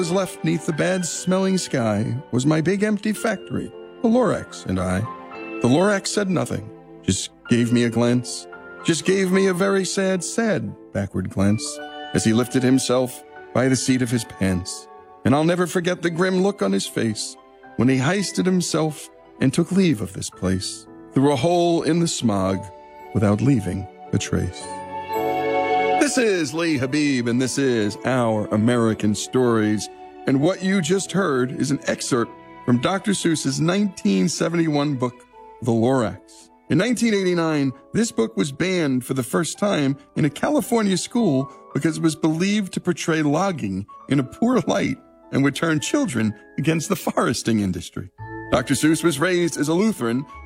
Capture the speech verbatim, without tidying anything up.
was left neath the bad-smelling sky was my big empty factory, the Lorax and I. The Lorax said nothing, just gave me a glance, just gave me a very sad, sad backward glance as he lifted himself by the seat of his pants. And I'll never forget the grim look on his face when he heisted himself and took leave of this place through a hole in the smog without leaving a trace. This is Lee Habib, and this is Our American Stories. And what you just heard is an excerpt from Doctor Seuss's nineteen seventy-one book, The Lorax. In nineteen eighty-nine, this book was banned for the first time in a California school because it was believed to portray logging in a poor light and would turn children against the foresting industry. Doctor Seuss was raised as a Lutheran